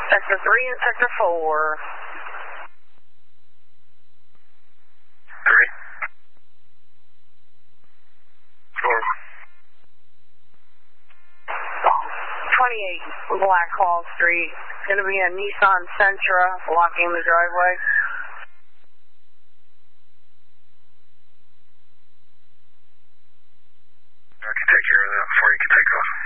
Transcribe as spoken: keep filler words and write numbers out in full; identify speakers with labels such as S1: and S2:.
S1: Sector three and Sector four.
S2: Three. Four.
S1: twenty-eight Blackhall Street. Going to be a Nissan Sentra blocking the driveway.
S2: I can take care of that before you can take off.